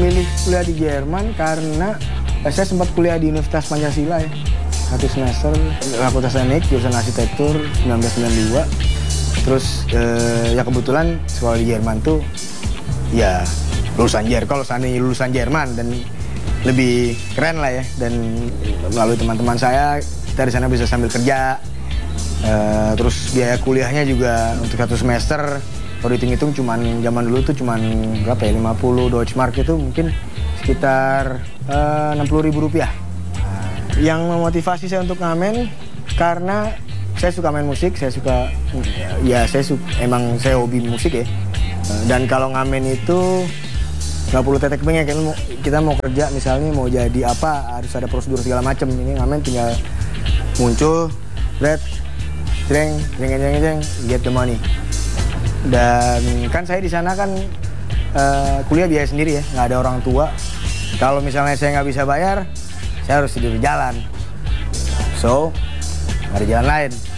milih kuliah di Jerman karena saya sempat kuliah di Universitas Pancasila ya. 1 semester, Fakultas Teknik, jurusan Arsitektur 1992. Terus ya kebetulan sekolah di Jerman tuh ya lulusan Jerman. Kalau seandainya lulusan Jerman dan lebih keren lah ya. Dan melalui teman-teman saya, kita di sana bisa sambil kerja. Terus biaya kuliahnya juga untuk 1 semester, kalau dihitung-hitung cuman zaman dulu tuh cuman berapa ya, 50 Deutschmark itu mungkin sekitar 60.000 rupiah. Yang memotivasi saya untuk ngamen karena saya suka main musik, saya suka emang saya hobi musik ya. Dan kalau ngamen itu nggak perlu tetek bengek, kita mau kerja misalnya mau jadi apa harus ada prosedur segala macam. Ini ngamen tinggal muncul, jreng, get the money. Dan kan saya di sana kan kuliah biaya sendiri ya, nggak ada orang tua. Kalau misalnya saya nggak bisa bayar, saya harus tidur di jalan. So, nggak ada jalan lain.